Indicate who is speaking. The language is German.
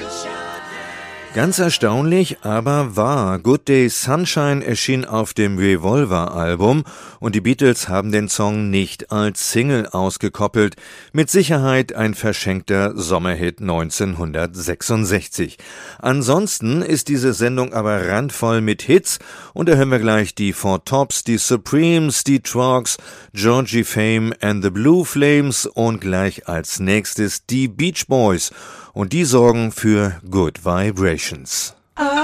Speaker 1: Ganz erstaunlich, aber wahr. Good Day Sunshine erschien auf dem Revolver-Album und die Beatles haben den Song nicht als Single ausgekoppelt. Mit Sicherheit ein verschenkter Sommerhit 1966. Ansonsten ist diese Sendung aber randvoll mit Hits und da hören wir gleich die Four Tops, die Supremes, die Trogs, Georgie Fame and the Blue Flames und gleich als nächstes die Beach Boys. Und die sorgen für Good Vibrations.